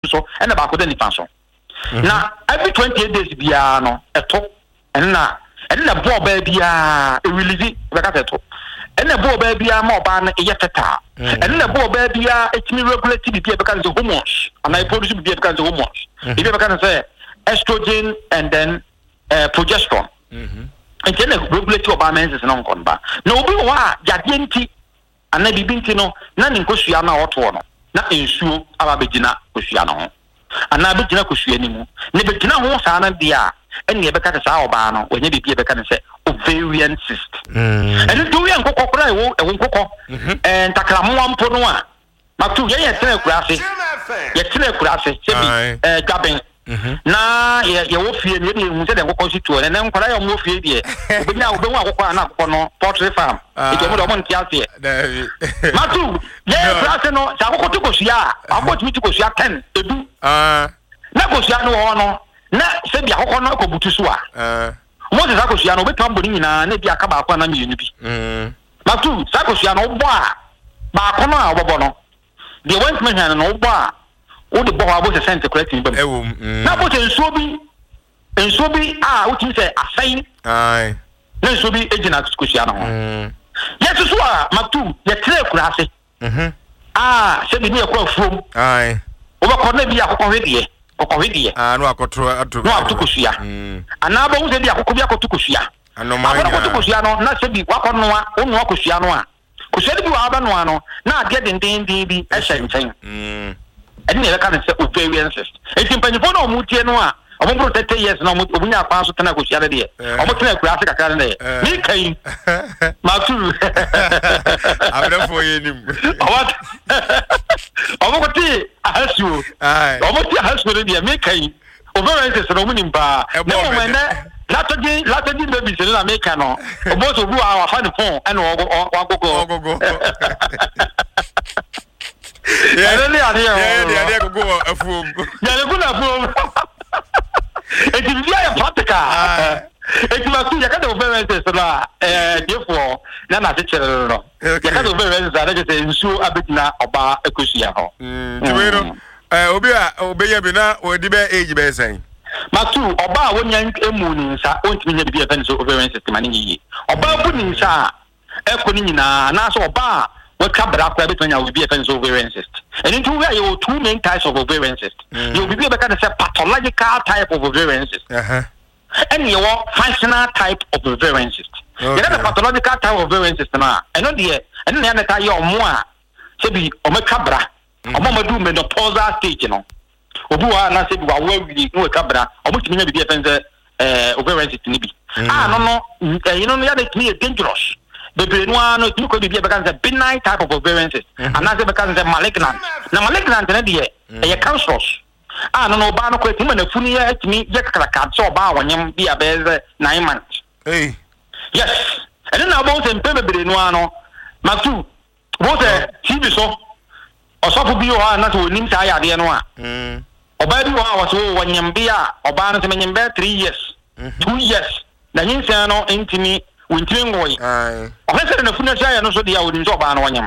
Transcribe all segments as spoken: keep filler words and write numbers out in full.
so and about the nifanso. Now every twenty-eight days bia no eto and na and na bo ba bia e release beka eto. And na bo ba bia ma oba na e yeteta. And na bo ba bia etimi regulate bia beka the hormones. And I produce bia beka the hormones. If you beka say estrogen and then uh, progesterone. Mhm. And then regulate oba men's is non kon ba. Na obi wa yade nti ana bibinti no na ne nkosua na woto no na ensuo aba begina kosua no ho ana begina kosua ni mu ne begina ho saa na dia ene e beka saa oba no onye bibie beka ne se ovarian cyst mm ene do wi ankokọ kora e wo e wo nkokọ eh ntakramo ampo no a matu ye ye tena kurase ye tena kurase se bi eh gaben na ye ye wo fie ne ye mu se de nkokọ situo ne ne nkora ye mo fie die obenya obenwu akokọ na akokọ no poultry farm e je mo do mo ntiase matu ye kurase no sa akokọ to kosua akokọ timi to kosua ten edu ah na kosua no ho no na se bi akokọ no ekobutu so a eh mo se sa kosua no betam boni nyina na bi aka ba akwa na mi enu bi mm matu sa kosua no bo a ba akọ no a obobo no de went me han no bo a o de bo ha bo se sent correct ni bam ewo na bo se nsuo bi nsuo bi a o tin se asan ai na nsuo bi ejina kosua no ho mm yes so a matu ye tre kurase mhm ah se bi ni ekwa fuom ai o ba ko na bi akokọ hwedie akokọ hwedie ah no akotro atu no atu kosua mm ana ba hu se bi akokọ bi akoto kosua ano ma ya akoto kosua no na se bi wakọ no a o no akosua no a kosua bi wa ba no a no na ade den den den bi e hye nchen mm ene e ka ne se ovarian cyst e tin panifo no mu tie no a omo bro thirty years no omo nya kwa so tena kosua de omo tena kura se kakra ne ni kai matu abra fo yenim what omo ko ti ahasu ai omo ti ahasu de mi kai ovarian cyst no mu ni ba no mo na latogi latogi baby se na make no omo so bu a fa ne phone ene wa gogo gogo yeah really are yeah yeah yeah gogo afu yeah gogo afu e ti via ya pratica e ti ma tu ya kada ovarian cyst na eh therefore na na se chere no ya kada ovarian cyst na je se nsu abegina oba ekosua ho mm ti we no eh obi a obeya bi na odi be age be sen matu oba a wonya emu ni nsa ontimi nya bi e fen so ovarian cyst ma ni yi oba bu ni nsa e ko ni nyina na so oba what kabra kwa between you be a fence ovarian cyst and into where you two main types of ovarian cyst you will be able to say pathological type of ovarian cyst uh-huh and you want functional type of ovarian cyst you know the pathological type of ovarian cyst na and no there and then na tie o mo a se bi o me kabra o mo madu menopausal stage no obu a na se bi wa wa wi no kabra o mo timi na bi a fence eh ovarian cyst ni bi ah no no you know ya dey dangerous the brainwa no you could be a benign type of ovarian cyst and as because the malignant na malignant na dey e cancerous ah no no ba no ko timi na funi ya timi je kakaka so ba wonyem bi abeze nine months hey yes and then about them pebe brainwa no matu bo se tibi so osofu bi o ha na so nim sa ya de no a mm oba bi o ha so wonyem bi a oba no se menyem be three years two years na hinsa no intimi wintimi ngoy ai ofese na funu sia ya no so dia woni so ba na wanyam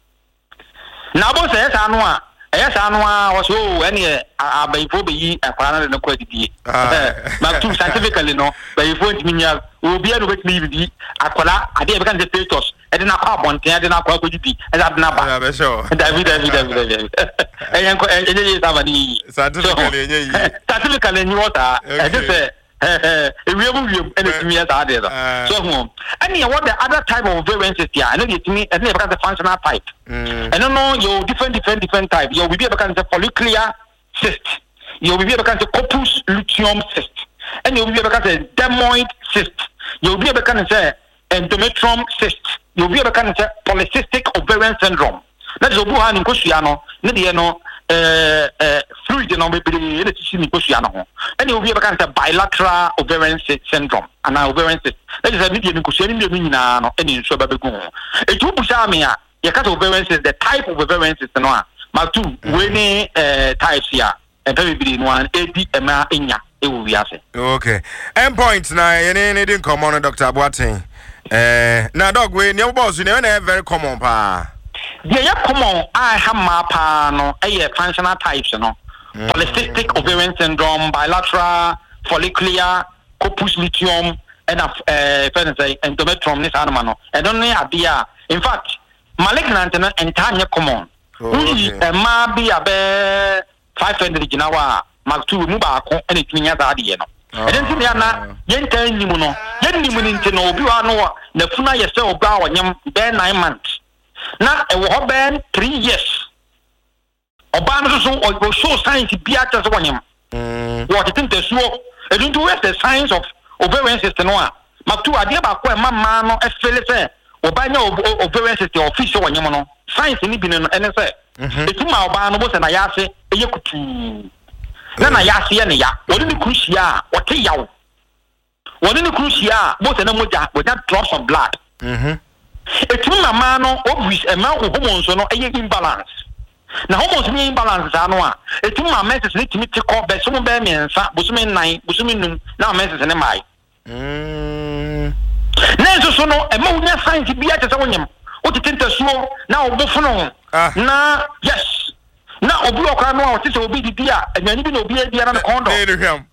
na bo se esa no a esa no a wo so ene abaifo be yi akwara na ko didi ma tu scientifically no baifo ntimi nya obi anu be timi bi akwara ade be kan the fetus e de na kwa bonten e de na kwa ko didi e da na ba david david david e yan ko e ye sa ba ni scientifically ye yi scientifically ni wota e de se eh eh we have we anything else out there so home and you what the other type of ovarian cyst here I know it me and because the functional type and no no you different different different type you will be because the follicular cyst you will be because the corpus luteum cyst and you will be because the dermoid cyst you will be because the endometrium cyst you will be because the polycystic ovarian syndrome that is obu han nkosua no ne de no eh eh fluid no be be e tisi ni nkosua no ho and you will be because the bilateral ovarian syndrome and ovarian cyst that is a need ni nkosua ni ni nyina no e ni nso ba begu ho e tu busa me a ye ka ovarian cyst the type of ovarian cyst no a ma tu we ni eh types ya e be be no an e di e ma enya e wo wiase okay end point na ye ni ni din common Doctor Boateng eh na dog we ni boss ni na very common pa the ya common I have ma pa no e functional types no mm. polycystic ovarian syndrome, bilateral follicular corpus luteum, and a uh, endometrium. This animal, I don't know idea. In fact, malignant and entirely common. We a ma be a bear five hundred ginawa, mark two mubako, and it means that idea. I don't think they are not yen telling you no, yen limiting to know you are no, the funa yourself brow and yam bear nine months. Now a war band three years. Obama or go show signs to be at as one yam. What you think the show, I don't do the signs of ovarian system. Mark two idea about where my man as Philip. Obanya ovarian system official one yamono science ni bi no ene say etima oba no bo se na yase eye kutu na na yase ye ne ya woni ni kuhia wote yawo woni ni kuhia bo se na moja with that drops of blood mhm etima ma no obvious e ma hormones no eye imbalance na hormones ni imbalance za no a etima menses ni timi tikọ be so mo be miensa bo so me nine bo so me num na menses ne mai mm Nenzo sono e mo nya science bia te se wonyam o te tenta suo na obofuno na yes na obi okra no o te se obi didi a anyani bi na obi bia na kondo e ne hwam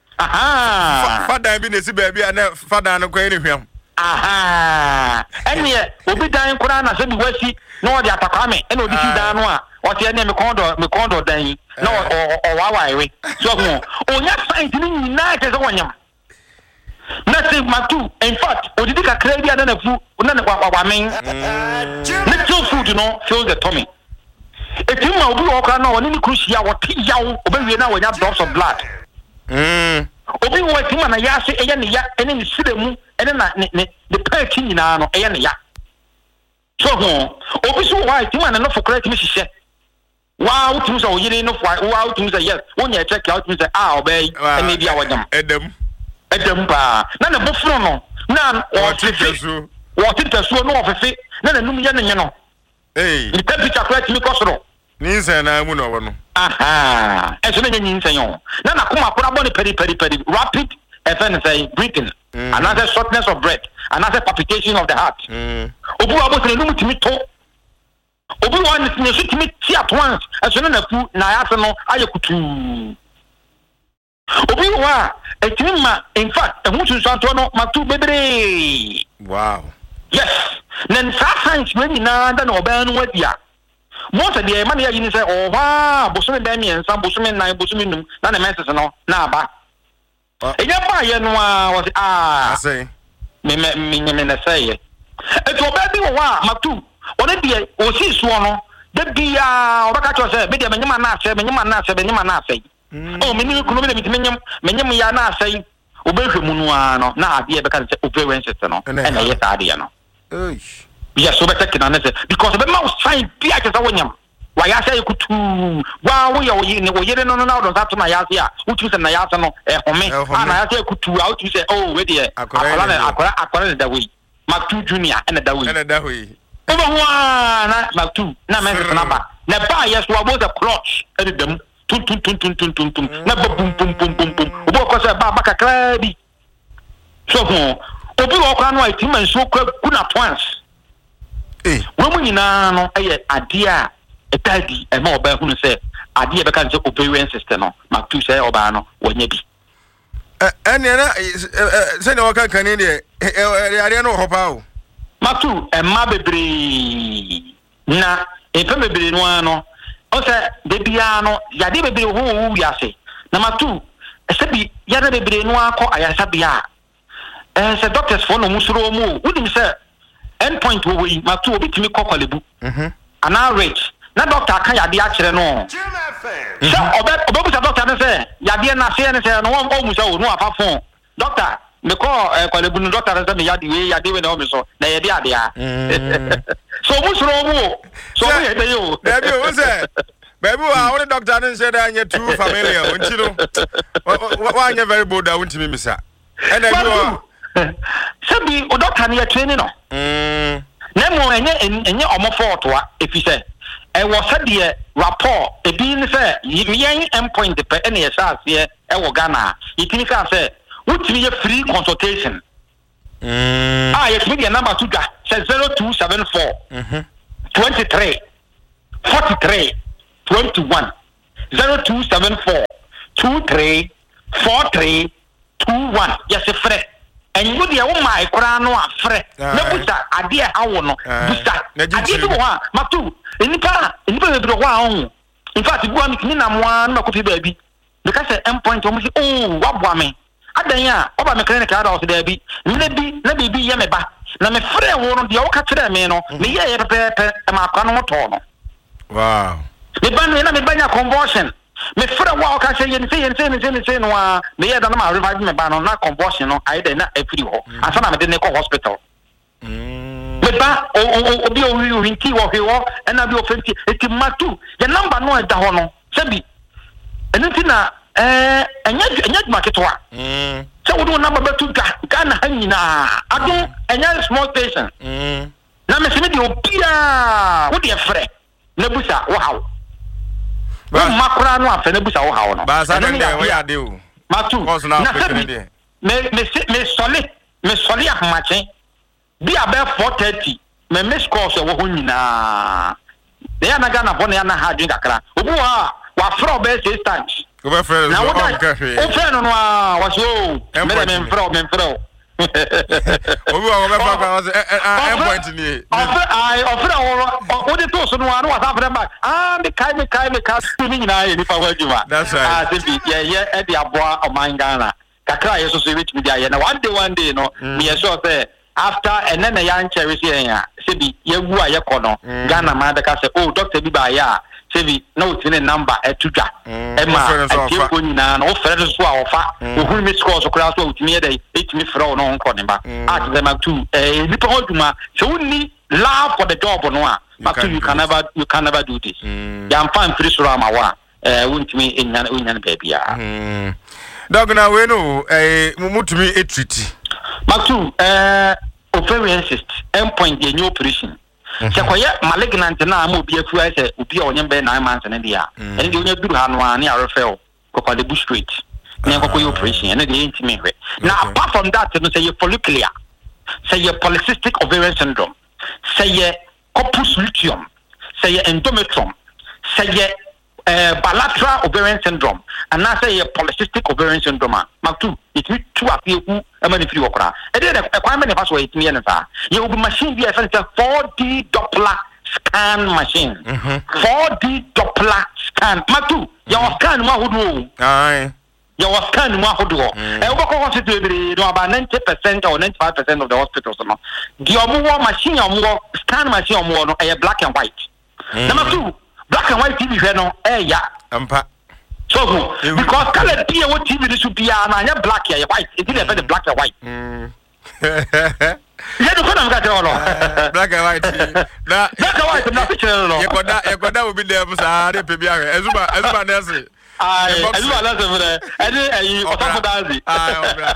aha fada bi na si ba bia na fada no ko e ne hwam aha ene obi dan kura na se bi wasi na o de atakwame ene obi si dan no a o te ene me kondo me kondo dan na o wa wa ewe so ho o nya science ni nyina te se wonyam Nothing matu. In fact, we did a crazy and a food, none of what I mean. Little food, you know, fills the tummy. If you know, we walk around any crucial, what young, obey now when you have drops of blood. Hm. Obey what you want to yas, and ya, and then the cinema, and then the perking in our and ya. So, obey so why you want enough for credit, Missus Wow, things are you know, wow, things are yes. When you check out, Mister Ah, obey, and maybe I want them. Adam. Edemba na na bofro no na o tetesu o tetesu no ofefe na na num ye ne no eh the temperature correct me kosoro ni nsan na mu no no aha e so na nyi nsan yo na na kuma kura boni peri peri peri rapid even say breathing another shortness of breath another palpitation of the heart mm obu abo se num timi to obu wa ni ne so timi ti at once e so na na fu na ya se no ayekutu Obi wa etima in fact ehun sunsanto no matu bebre wow yes nen sa science many na da no ba no wadia mo se de ma na yi ni se oh wa bosume ba mi ensa bosume nine bosume num na na message no na ba eja ba ye no a was ah say me me me me na say e to ba bi wa matu one de o si so no de bia obaka cho se be de menyima na se menyima na se menyima na se oh me ni kuno me de menyam menyam ya na se obehwe mu no ano na ade e be ka se ovarian system no e na ye ta ade no eh yes so be take na se because be ma sign bia ke sa wonyam wa ya se kutu wa wo ye wo ye ne wo ye no no na do sa to na ya se a utu se na ya se no e home ana ya se kutu a utu se oh we de akola na akola akola da we Matu Junior and da we and da we over one Matu na me se na ba na ba yes wa bo the clutch e dem tun tun tun tun tun tun tun na ba bum bum bum bum bum obo ko se ba ba kakra bi so ho obi wo kwa no a ti man so kuna twins eh wo mu nyina no eye ade a etadi e ma oba hu no se ade e be kan se ovarian system no Matu se oba no wonya bi eh ene na se ne waka kan ne de ade no hopa o Matu e ma bebre na e pe bebre no ano o se de bia no ya de bebre ho wu wiase na Matu e se bi ya de bebre no akọ ayasa bia eh se doctors for no musuro mu wudim se endpoint wo wi Matu obi timi kokolebu mhm ana rate na doctor kan ya de a kire no so obe obe bu doctor ne se ya de na se ne se no o mu se o no afa fon doctor me ko kolebu no doctor se me ya de we ya de we na o me so na ye de ade a so musuro mu so we de yo baby o se baby wa o doctor ne se da anya too familiar onti no wa anya very bold a wonti me misa and I go sabi o doctor ne training no mm na mo enye enye omofo to a efise e wo sade rapport e bi ni se yen endpoint pe ene ye sa ase e wo Ghana yitini ka se wutimi ye free consultation mm ah yes media number to ga zero two seven four mhm twenty-three forty-three twenty-one zero two seven four two three four three two one. Yes, a friend. And you the oh my crown or friend. No busa, a dear how no busa. I did one, Matu. In the car, in the one. In fact, you want me to one, no coffee baby. Because the end point almost oh, what woman. Adanya, oba mechanic card of the baby. Maybe, maybe be yameba. Na me friend one of the old catcher meno. Me ya pepe and my canotono. Wow. Me ban me na me banya conversion. Me friend walk I say and say and say and say and say no. Me ya dana revive me ban on na conversion no. I dey na every ho. And so na me dey na hospital. Mm. Me ba o obi o wi winti wo hwe and na bi o fenti. Eti matu. Your number no e da ho no. Sebi. Enti na eh enya enya marketwa mm so we do number betu Ghana hanyina ado enya small station mm na me se me di obia wo de frɛ na busa wo hawo ba makura no afa na busa wo hawo no ba sa den de wo ya de o matu na se me me me sole me sole ahmache bi abe four thirty me miss call so wo ho nyina de ya na Ghana bo na ya na ha dwen kakra obu ha wa fro be six times Go friend now what o friend no wa so me me fro me fro obi wa go fa was eh point ni offer I offer o de to so no wa sa friend back ah me kai me kai me kai ni na ni pa wa juma that's right ah se bi ye ye e di aboa o man Ghana kakra ye so so which media ye na one day one day no me sure say after and then yan cherry say ya se bi ye wu a ye kono Ghana ma da ka say oh doctor bi ba ya Sevi no tine number etuja ema ati ko nyina no frɛ so a ofa ohun mi score so kra so utimi dey etimi frɛ no nko ne ba at them two eh nipa hoduma so unni love for the job no a but you can never you can never do this ya fan free so ama wa eh untimi enya enya baby ah dog na we no eh mutumi etreat matu eh ovarian cyst endpoint the new operation Sequoia malignant na mo bi afu ase obi a onye be nine months na dia ene de onye duru ha no ani arefel kokwa the bush straight na kokwa your operation ene de intime hwe now apart from that no say follicular say polycystic ovarian syndrome say corpus luteum say endometrium say uh, bilateral ovarian syndrome and now say polycystic ovarian syndrome maktu it mean two of you e ma ni free okra e dey e kwa me ne pass we itimi e nfa ye obi machine bi e fa four D Doppler scan machine mm-hmm. four D Doppler scan maktu ye o scan mu ahodo ai ye o scan mu ahodo e obo ko hospital bi do about ninety percent or ninety-five percent of the hospitals no the omo machine omo scan machine omo no e black and white mm. Number two black and white T V no eh ya ampa so because color T V what T V this should be na anya black ya white it is the black and white mm yeah do come get all black and white na black and white na picture no ye koda ye koda obi dem sa re pe bia ezuba ezuba nese ai ezuba nese fere ede ayi otafo dazi ai obra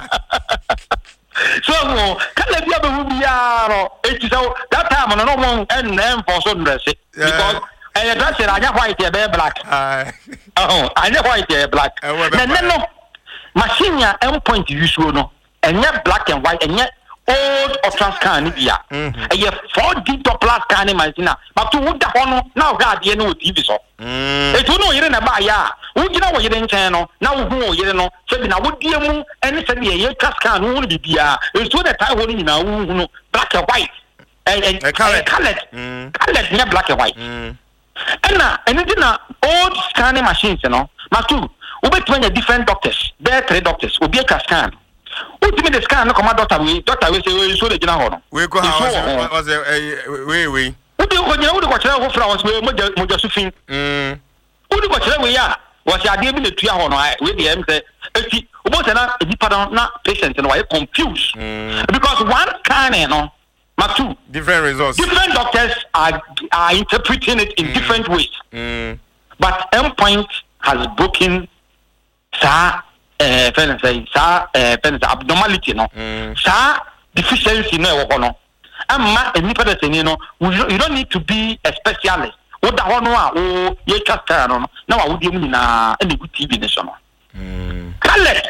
so color bia be hu bia no it is that time no no mo en en for so dress because eh dress na anya white e be black ai oh anya white e black na no machine ya endpoint use no enye black and white enye old ultra scan ni bia eh four D Doppler scan machine but wo da ho no na wo ga de no T V so e tu no yire na ba ya wo gina wo yire nchen no na wo hu wo yire no se bi na wo die mu ene se de ye scan wo ni bia e tu na tai ho ni na wo hu no black and white eh colored colored colored ne black and white ena ene na old scanning machines no matu wo betwenya different doctors there three doctors obi e ka scan ultimate the scan no come doctor we doctor we say we so dey gina ho no we go how was we we we dey go gina we dey go chere ho flowers we mo mo josufin mm we dey go chere we ya was ya dey bi na tua ho no we dey am say eti obo say na edi pardon na patient no why confused because one scan no Matu different results different doctors are are interpreting it in mm. different ways mm. but endpoint has broken sa eh uh, say sa eh uh, abnormality no mm. sa deficiency no e wo no amma eni pa that ni no you don't need to be a specialist wo da ho no a wo ye kasta no na wa wo die mu na e go T V ne so no mm colored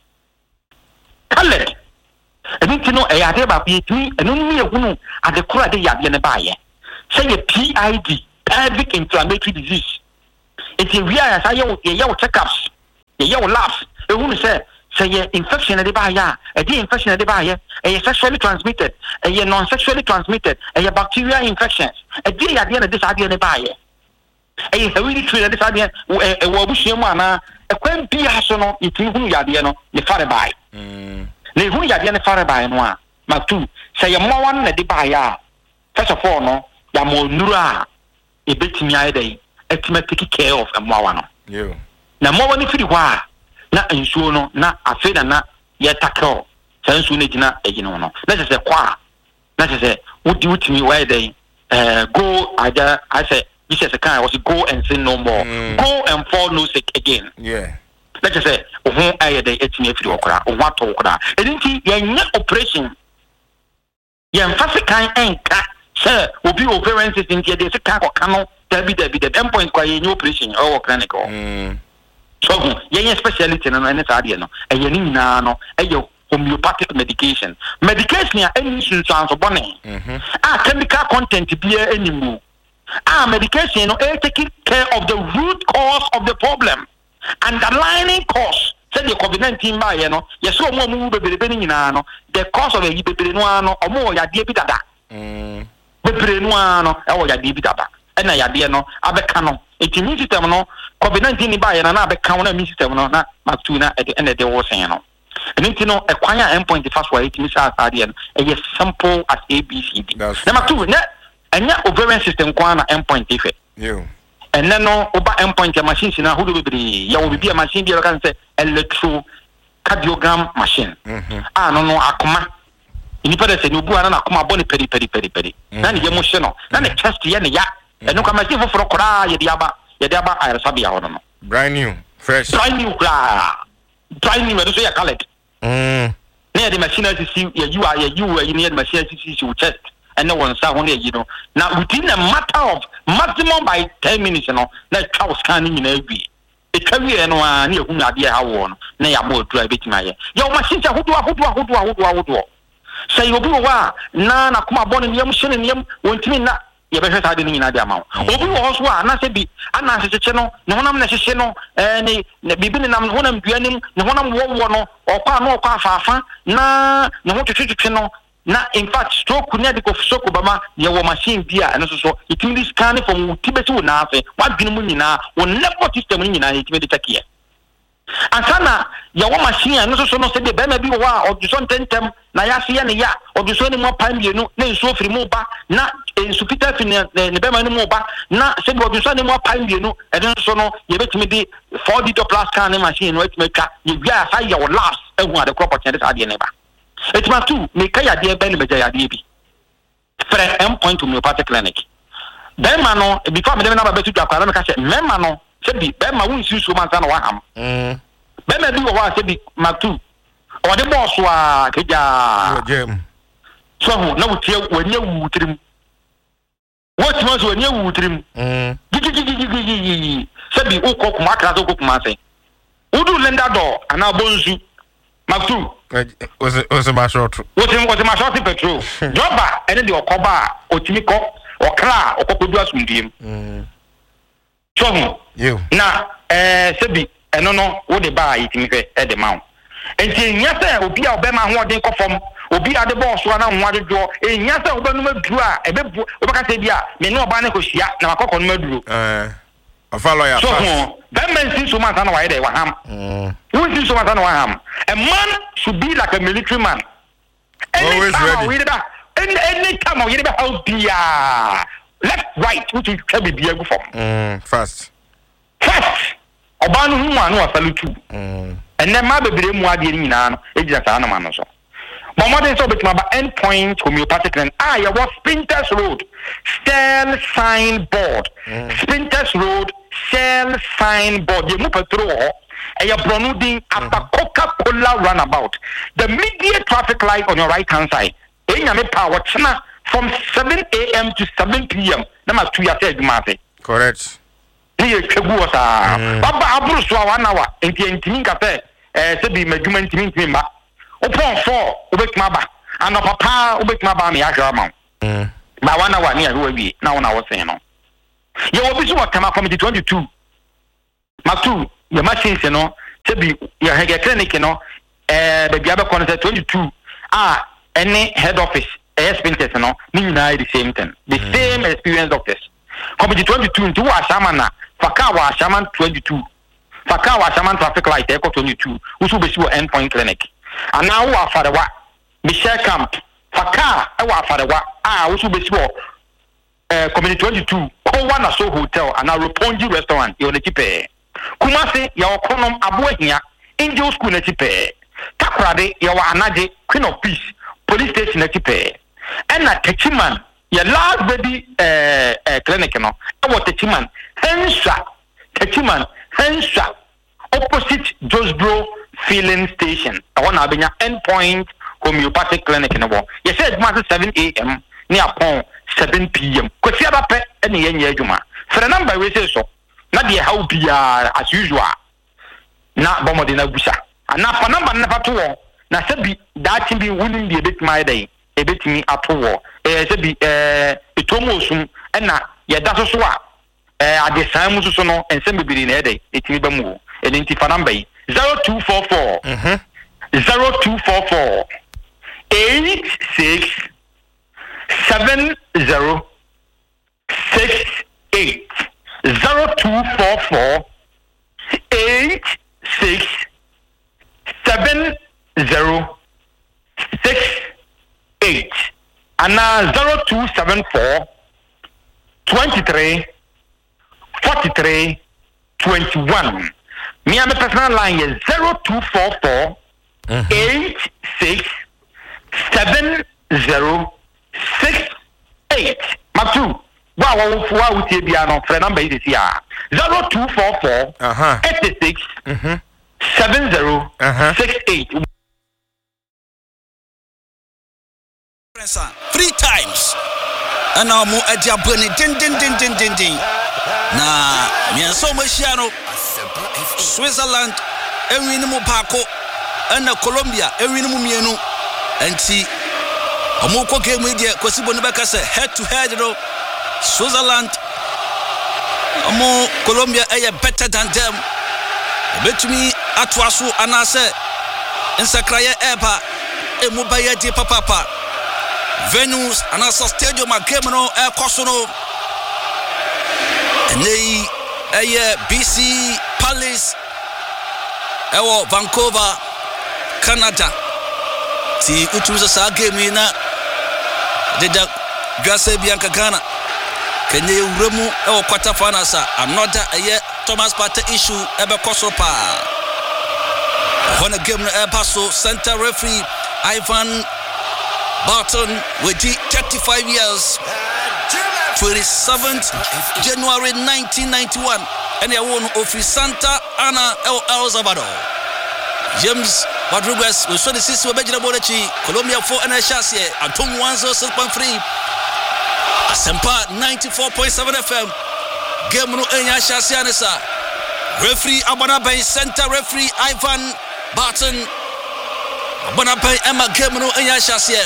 colored eni tino e ade ba bi tu enu ni ehunu ade kura de yade ne ba ye say ye P I D pelvic inflammatory disease Eti we are say you you checkups. You labs. E hu say say ye infection de ba ya. E di infection de ba ya. E sexually transmitted. E non sexually transmitted. E bacterial infections. E di ya de na this ade ne ba ya. E really true this ade e wo buhia mu ana e kwan bi aso no itimi hu ya de no ne fare bai. Mm. Ne hu ya de ne fare bai no a. Ma two say ye mo wan na de ba ya. First of all no ya mo nura e betimi aye dai. Etime take care of e mo wan no. Yeah. Na mo wani firi kwa na nsuo no na afi na na ye tackle san nsuo ne gina egino no na se se kwa na se se wudi wutimi why dey eh go aja I say Jesus can was go and sin no more mm. Go and fall no sick again yeah na se se ohun aye dey etimi afiri okra ohun ato okra edinti ye nya operation ye mfase kan enka se obi operation system ye dey se kan ko kano dabi dabi the endpoint kwa ye nya operation or clinic mm. So, yeah, specialty no any side no. E ye ni na no, e ye homeopathic medication. Medication ya any substance bone. Mhm. Ah, chemical content be anymore. Ah, medication no e taking care of the root cause of the problem. Underlying cause. Say the COVID nineteen ba ye no, ye so mo mu bebere ni nyina no. The cause of e bebere no ano, omo ya de bi dada. Mm. Bebere no ano, e wo ya de bi dada. E na ya de no, abeka no. It immune system no COVID nineteen ni ba ya na na be kan na immune system no na matu na e de de wo sen no enti no e kwan ya endpoint fast wa it mi sa asade no e simple as A B C D na matu na enya ovarian system kwan na endpoint ife yo and then no oba endpoint machine na hudu bebre ya wo bibia machine bia kan say electrocardiogram machine mhm ah no no akoma inipa de se no bu ana na akoma boni peri peri peri peri na ne ye mo hye no na ne chest ye ne ya enu kama si foforo kora ye dia ba ye dia ba ayresabia ho no brand new fresh brand new kra brand new so ya colored mm ne the machine as see ye you are ye you are in the machine as see you chest and no one sa ho ne you know now within a matter of maximum by ten minutes no na twa scanning na bi e twa wi no a na ehunu ade ha wo no na ya mo dura betima ye ye machine sa hodo hodo hodo hodo hodo say obi wa na na kuma boni ne yam shine ne yam wontimi na ye be hwesa de ni na de ama obi wo so a na se bi ana hyeche no ne honam na hyeche no eh ne bibi ne nam honam duanim ne honam wo wo no okwa no okwa afaafa na ne ho twetwetwe no na in fact stroke ne de ko stroke bama ye wo machine bia eno so so itimi scan from tibeti wo na afa wadwene mu nyina wo nervous system ni nyina itimi de take asana ya wo machine eno so so no se de be na bi wo a oduso ntentem na ya se ye ne ya oduso ni mo pan bienu na nsuo firi mu ba na nsu pita fi ne ne be ma ni mu ba na se de oduso ni mo pan bienu eno so no ye betimi de four D plus scan machine no etimi twa ye bia sa ya wo last ehu ade crop opportunity sa ade ne ba etima tu me ka ya de be ne be ja ya de bi fre endpoint homeopathic clinic be ma no before me de na ba betu akwa na me ka se me ma no se bi be ma wo nsu so man sa na wa ham mm be ma bi wo wa se bi matu o de boss wa keja jem so ho na wutie wanya wutrim what man so wanya wutrim mm gigigigigigi se bi o ko kuma kra so ko kuma se udu lenda do ana bonzu matu was was ma short was was ma short petrol joba ene de okoba otimi ko okra okokodu asundiem mm so ho you na eh se bi eno no wo de ba yitimi hwe e de mawo enti nya se obi a obema ho odin kofom obi a de boss wa na ho adejo enya se obenu maduru a ebebu obaka se bi a me ne oba ne ko hia na makoko no maduru eh afa lawyer so that means so man na wa de wa ham mm who is so man na wa ham a man should be like a military man always ready any any time o yede be help dia left right which is can be bia go from mm fast fast oba no hu anu asalutu mm enne ma bebere mu ade ni nyina no ejira sa na ma no so but more than so betima ba endpoint homeopathic and ah ya was Sprinters Road Cell Sign Board mm. Sprinters Road Cell Sign Board ye mu petrol e ya bronudin after Coca-Cola runabout the immediate traffic light on your right hand side e nya me power china from seven A M to seven P M na ma two ya say adwuma correct ni twegu osa baba aburu so wa na wa enti enti nka fe eh se bi madwuma enti enti ma opon four obetuma ba ana papa obetuma ba me ahwa ma mm ba wa na wa ni ahwa wi na wona wo sen no ye obi so wa kama from the twenty-two Matu, your machines, you know, to be your clinic, you know, eh, the other corner twenty-two. Ah, any head office, experience, you know, mean the same thing. The mm. same experienced doctors. Come to twenty-two into Washamana, Fakawa Shaman twenty-two. Fakawa Shaman traffic light, Echo twenty-two, which will be your endpoint clinic. And now, our father, Michelle Camp, Faka, our father, ah, which will be your community twenty-two, Kowana So Hotel, and our Ruponji restaurant, you're the cheaper. Kumasi, your Konom Abuania, Angel School Netipe. Takrade, your Anaje, Queen of Peace, Police Station Netipe. And a Techiman, your last baby uh, uh, clinic, no, our Techiman, Hensha, Techiman, Hensha, opposite Josbro Filling Station. I want to be an endpoint homeopathic clinic in the world. You said it's seven a.m. near upon seven p.m. Because you have a pet and the end Juma. For the number we say so, not the how be as usual. Not Bomodina Busha. And now for number never to war. Now said be that can be winning the bit my day, a bit me at war. Eh, said be eh, a tomosum, and now, yeah, that's so. Eh, at the same Musuno and send me in a day, it's me bamu, and in Tifanambe, zero two four four, zero two four four, eight six, seven zero, six eight, zero two four four, eight six, seven zero six eight and now zero two seven four twenty three forty three twenty one. Me and my personal line is zero two four four eight six seven zero six eight. Matu, wow, wow, wow, with the friend number is here zero two four four eight six seven zero six eight. Three times. And now more at your bunny din din din din din din. Na me so Masiano Switzerland Ewinimu Paco and Colombia Ewinimu Mienu and see Omoko game with you because Bonabaka said head to head, you know. Switzerland Omo Colombia are better than them. Bet me Atwasu Anase in Sakraya Eba Emubaya de Papa Venus Anasa Stadium Agemino Air Cosono and they a B C Palace Ewo Vancouver Canada. See Utuza sa game na Deda Jose Bianca Ghana Kenye Uremu Ewo quarter final sa another a year Thomas Partey issue ebe kosopa. When a game na paso center referee Ivan Barton with thirty-five years. twenty-seventh January nineteen ninety-one and they won office Santa Ana El El Salvador. James Rodriguez we saw the six we bejina bolechi Colombia four and a chassis Anton one oh six point three Asempa ninety-four point seven F M. Game no enya chassis anesa. Referee Abana Bay center referee Ivan Barton Abana Bay Emma game no enya chassis.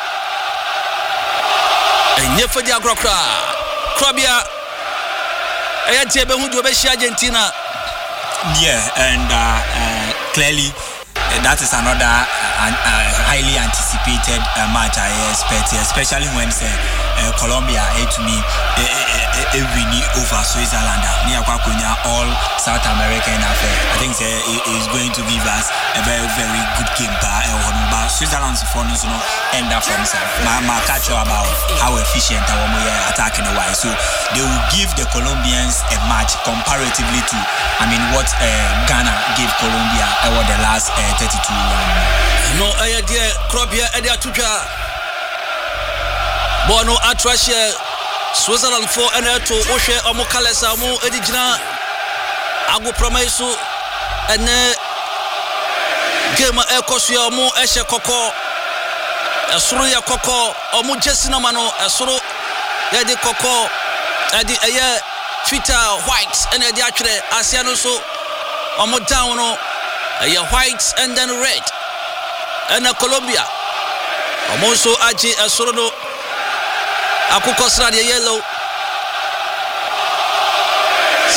And yet for the Agrocra Crabia I had to be who do Argentina. Yeah, and uh, uh, clearly uh, that is another uh, uh, highly anticipated uh, match I expect, especially when say uh, Colombia uh, to me a uh, uh, uh, winning over Switzerland. Near Kwakunya all South American affair. I think say uh, is going to give us a very very good game. But Switzerland's phone is not end up from some. My catch about how efficient our attacking the way. So they will give the Colombians a match comparatively to I mean what uh, Ghana gave Colombia over the last uh, thirty-two rounds. No idea Colombia idea to Bono Atrashe Switzerland for and to Oshe Omokalesa Mo Edijina Agu Promesu and Game Ecosia Mo Eshe Coco Asuria Coco Omu Jessina Mano Asuro Yadi Coco Adi Aye Twitter whites and the actually Asiano so Omo Downo Aye whites and then red and Colombia Omo so Aji Asuro Akukosra the yellow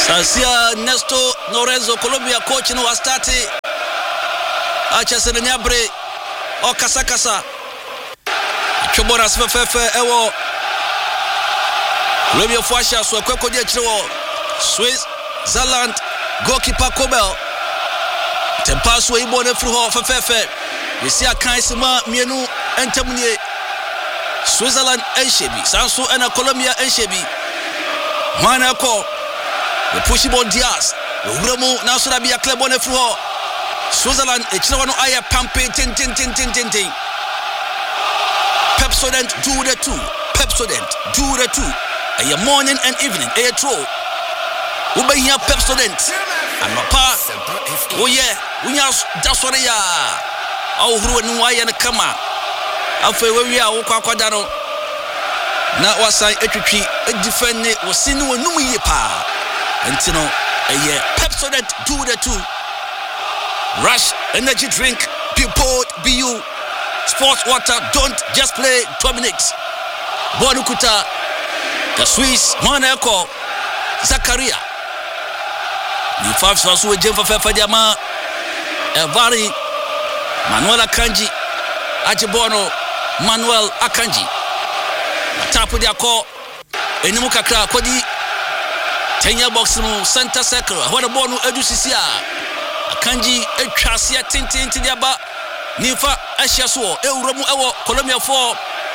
Sasia Nesto Lorenzo Colombia coach no astarte acha se nyabre o kasa kasa chobora sfefe ewo Colombia fuasha so kweko dia chiro Swiss Zealand goalkeeper Kobel tempa so ibo ne fru ho fefefe yesi akan sima mienu entamnie Switzerland Enshebi Sanso and Colombia Enshebi Manako the pushable Diaz the Uramo Nasura be a club on the floor Switzerland a chino aya pampe tin tin tin tin tin tin Pepsodent do the two Pepsodent do the two a morning and evening a throw Ube here Pepsodent and my pa oh yeah we are that's what they are oh who and why and kama afa we are wo kwakwadaro na wasai etwitwi defend wasini wonum ye pa ntino eye Pepsodent do the two Rush energy drink people be you sports water don't just play dominate Bonukuta the Swiss Monaco Zakaria ni five so we jemfa fefa diama Evari Manuel Akanji Ajibono Manuel Akanji tapu dia ko enimu kakra kodi tenya box no center circle where the ball no edu sisia Akanji etwasia tintin tin dia ba nifa ahia so ewuramu ewo Colombia for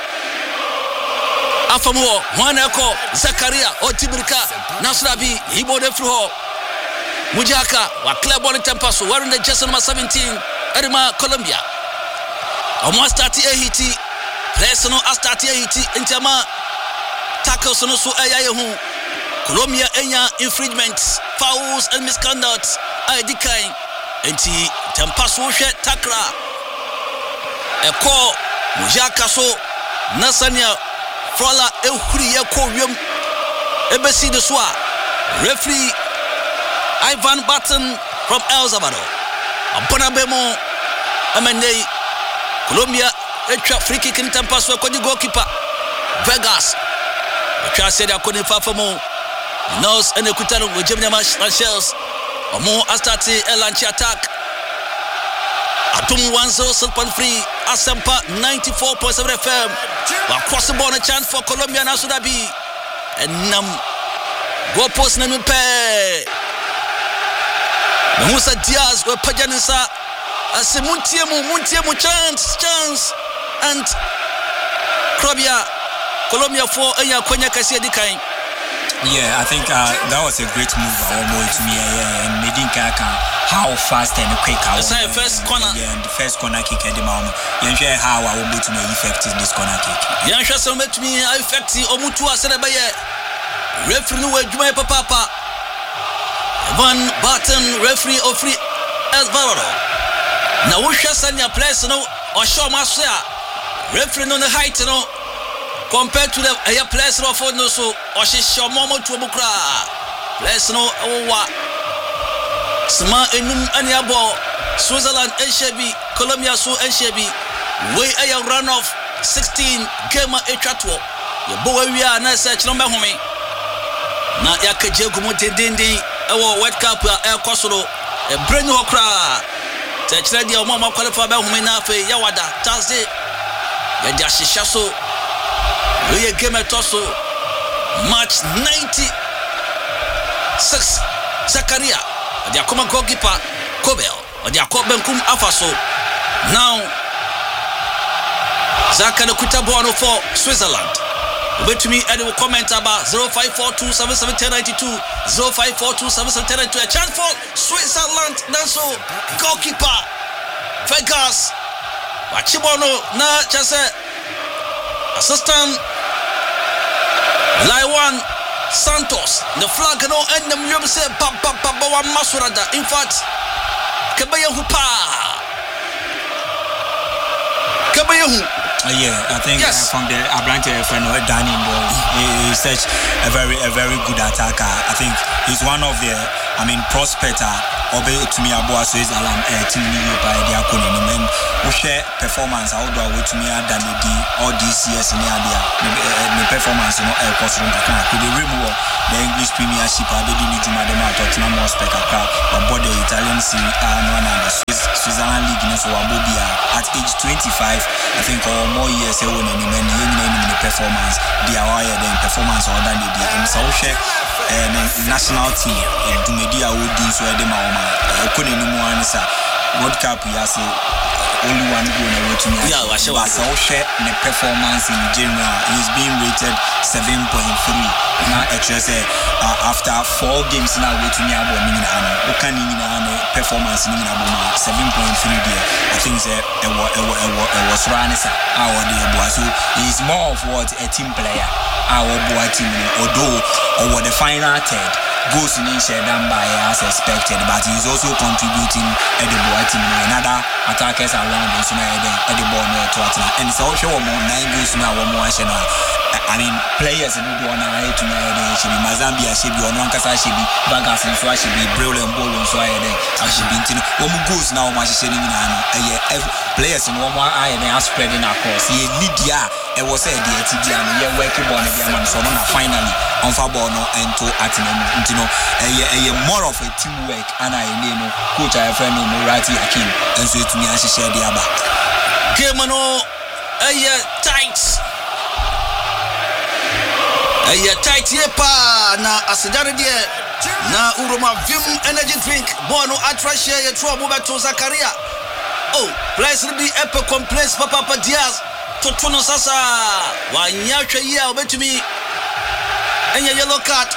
afamu wana ko Zakaria Otibirika Nasrabi ibo de fro Mujaka wa club on tempaso wearing the jersey number seventeen Erima Colombia almost thirty eighty press no thirty eighty intama tackles no so ayayehu Colombia enya infringements fouls and misconduct I decline enti tempaso hwe takra eko Mujaka so Nasania Frola ehuri yeko wiem ebesi de so referee Ivan Barton from El Salvador Abona bemo amende Colombia etwa free kick in tempaso akodi goalkeeper Vegas etwa said akoni fafamo Nos and ekutano we Gemini Marshals omo astati elanchi attack Atum one zero six point three Asempa ninety-four point seven F M across the ball a chance for Colombia na Sudabi and nam go post na mpe Musa Diaz we pajanisa asemuntiemu muntiemu chance chance and Colombia Colombia for anya kwanya kasi dikan. Yeah, I think uh, that was a great move almost to me yeah, and Medin Kaka how fast and quick how the first corner yeah, and the first corner kick at the moment. You know how I will be to me effective this corner kick. Yeah, so met me effective omutu asere baye. Referee no adwuma papa. Van Barton referee of free El Salvador. Na wo hwɛ sanya place no ɔhyɛ ma so a referee no the height no compared to the air place no for no so ɔhyehyɛ momo to bukra place no wa sma enum ani abo Switzerland Enshebi Colombia so Enshebi we air run off sixteen game etwato ye bo awia na search number home na yakaje gumo tendindi ewo World Cup a ekosoro e brain ho kra techre dia o mama qualify ba home na afi yawada Thursday ya dia hyehyɛ so we game etoso match ninety-six Zakaria dia koma goalkeeper Kobel dia ko benkum afaso now Zakaria kuta bono for Switzerland. Wait me and will comment about zero five four two seven seven one zero nine two zero five four two seven seven one zero nine two a chance for Switzerland Nanso goalkeeper Vegas Wachibono na chance assistant Laiwan Santos the flag no and the mum say papa papa wa masurada in fact Kabayahu pa Kabayahu Uh, yeah, I think yes. uh, from the Abrante friend or Danny, he is such a very a very good attacker. I think he's one of the, I mean, prospector. Obe to me abo so is alarm eh team ni by the akoni no men wo share performance how do I to me adan di all these years ni adia the performance no e cost room kan ko the remove the English Premiership abedi ni juma dem Tottenham Hotspur kakra but the Italian Serie A no na the Swiss Switzerland league no so abobia at age twenty-five I think or more years e won any men ni ni the performance dia why the performance or than the and so share and national team and to media would do so the mama couldn't anymore answer World Cup ya say only one goal na to me yeah I show so share the performance in general he's being rated seven point three now actually say uh, after four games now we to me about me na no can ni na performance ni na boma seven point three there I think say e was e was Ranisa our the so he's more of what a team player our boy team although over the final third goes in share down by as expected but he's also contributing at the boy team another attackers around the at the ball no to and so show more nine goals now one more I mean players in the one I to me should be Mazambia should be on one kasa should be Bagas and so should be brilliant ball and so I should be into one goals now much sharing in players in one more eye and they are spreading across he Lydia it was a D T D and yeah working on the man so finally on football no and to Atinum you know a more of a teamwork and I know coach I friend no Murati Akim and so to me I share the aba game no a tight a tight yepa na asidare de na uroma vim energy drink bono atra share your trouble to Zakaria oh place will be epic complaints papa papa Diaz to tuno sasa wanyashwe ya obetumi enya yellow card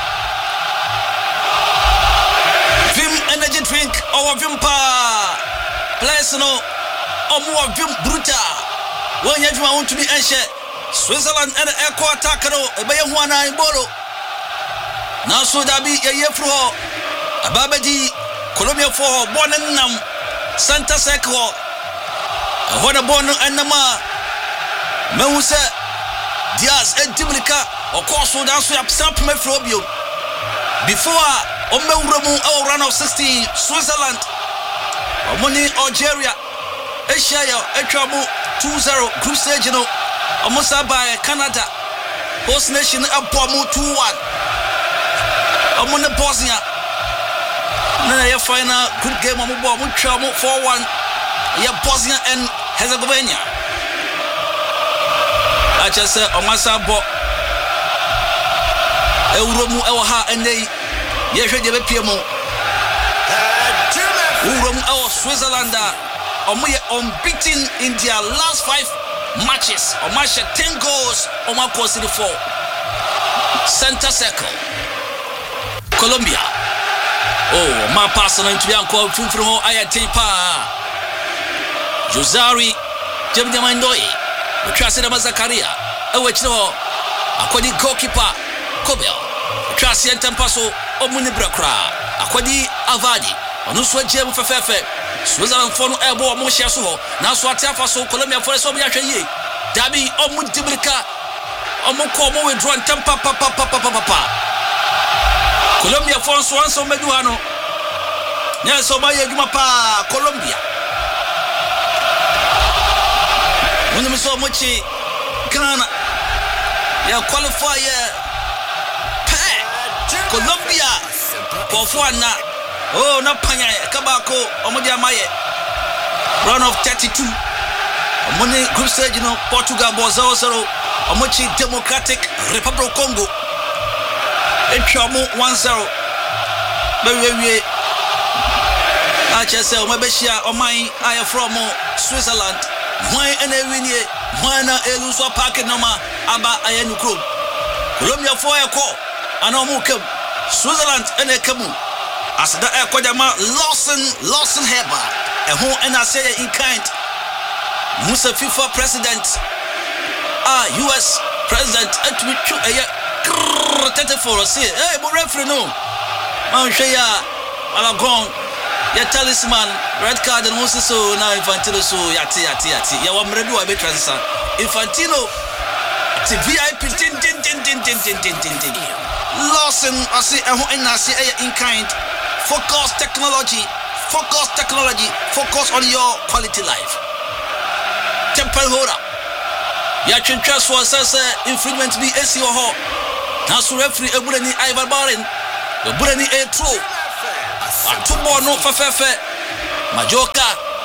vim energy drink or vim pa place no omo vim bruta wanyajuma want to be enshe Switzerland and echo attack no ebe hu ana bolo na so da bi ye yefro ababedi Colombia for bonenam Santa Seco hona bon anama mewuse Diaz and Timrika of course so da so ya samp me frobio before o mewuramu o run of sixteen Switzerland omoni Algeria Asia ya etwamu two zero group stage no Omusa by Canada host nation abomu two one omone Bosnia na ya final group game omu bo omu twamu four one ya Bosnia and Herzegovina acha se omasa bo Euromu ewo ha enei ye hwe de be pie mu Euromu ewo Switzerland omu ye unbeaten in their last five matches or match ten goals or one course the four center circle Colombia oh my person into young call from from ayate pa Josari Jemde Mandoi we trust in Zakaria e we chiro akodi goalkeeper Kobel trust in Tempaso omuni brakra akodi Avadi onu so Jem fefefe Switzerland for no elbow mo share so na so atiafa so Colombia for so bia hweye dabi omu dibrika omu ko mo withdraw tempa pa pa pa pa pa Colombia for so anso medu hano na so ba ye djuma pa Colombia wonu mi so mo chi Ghana ya qualify Colombia for for na oh na panya kabako omodi amaye round of thirty-two omoni group stage no Portugal bozo zero omochi Democratic Republic of Congo etwamo one zero bewewe acha se omabeshia oman aye from Switzerland why ene winie why na eluso park noma aba aye nukro Colombia for eko anomu kem Switzerland ene kemu as the Ecuador Lawson Lawson Heba and who and I say in kind Musa FIFA president ah U S president at we chu eh for us hey but referee no man share alagon ya talisman red card and also so now Infantino so yati yati yati ya wa mredu wa be transfer Infantino ti V I P tin tin tin tin tin tin tin tin tin Lawson asi eho enasi in kind focus technology focus technology focus on your quality life temple hold up ya transfer for sasa infringement be A C O ho na so referee ebulani Ivan Barin ebulani a throw atubo no fefefe majoka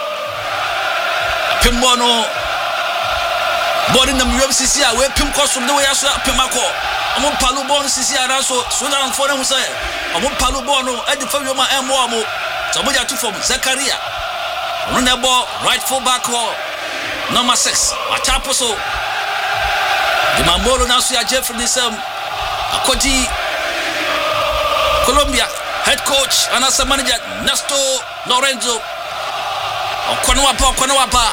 pimbo no body na M C C a we pim kosom de we aso pimako omo palu ball C C a so so na for na say omo palu ball no e de fa wi ma emo omo so mo ja tu from Zakaria no na ball right full back hole number six atapo so the Mambolo na so ya Jeffrey Nisam akoti Colombia head coach and as a manager Nestor Lorenzo Okonwapa Okonwapa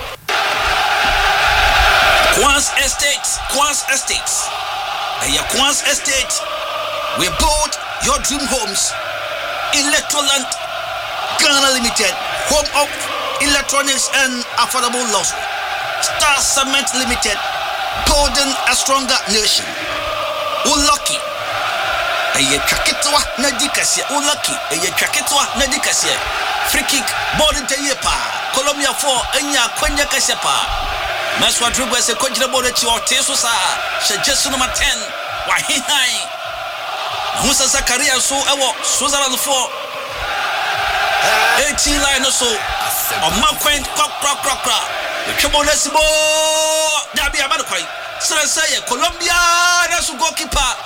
Quans Estate Quans Estate Aya Quans Estate we build your dream homes Electroland Ghana Limited home of electronics and affordable luxury Star Cement Limited building a stronger nation Lucky Eye twaketwa na dikasia Lucky eye twaketwa na dikasia free kick ball into yepa Colombia four enya kwanya kasia pa Maswa dribble se kojira ball chi oteso sa she jesu number ten wa hihai Musa Zakaria so ewo Switzerland four eighteen line so on my point crop crop crop crop the trouble let's go dabi abado kwai sira say Colombia na so goalkeeper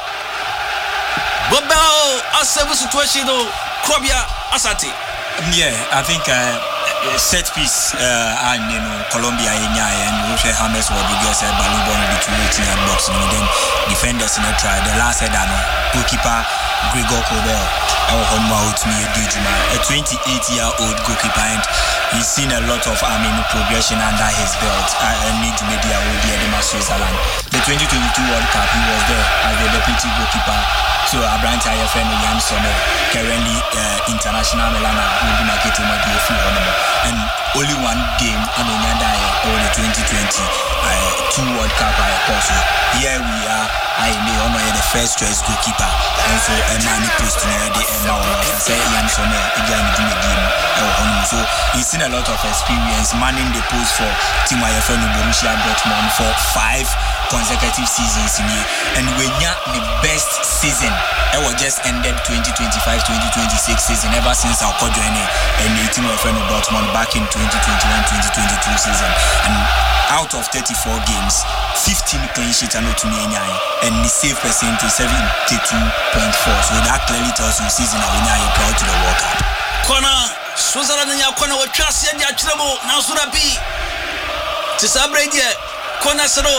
Bobel assevu situation no Krobia Asante. Yeah, I think uh, set piece uh and you know Colombia enya and Roche James Rodriguez uh, balloon ball between eighteen and box and then defenders in a try the last head no goalkeeper Gregor Cobel our home out me Dijuma a twenty-eight year old goalkeeper and he's seen a lot of I mean progression under his belt and need media with the Switzerland the twenty twenty-two World Cup he was there as the deputy goalkeeper. So Abrante Ayefene Yamson currently uh, international Melana will be marketing my D F and only one game and another over the twenty twenty uh, two World Cup I course. Here we are I may honor the first choice goalkeeper and so a man post near the end now say Yamson again in the game so he's seen a lot of experience manning the post for Team Ayefene Borussia Dortmund for five consecutive seasons in here and when you the best season it was just ended twenty twenty-five twenty twenty-six season ever since our co joining and the team of Dortmund back in twenty twenty-one twenty twenty-two season and out of thirty-four games fifteen clean sheets and to me and the save percentage seventy-two point four so that clearly tells you season when you are proud to the World Cup corner Switzerland nya corner we trust ya dia tremo na sura bi to celebrate here corner zero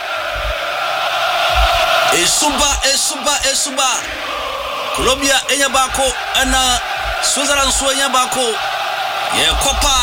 Esuba, Esuba, Esuba. Colombia enya bako ana Switzerland so enya bako. Ye Copa.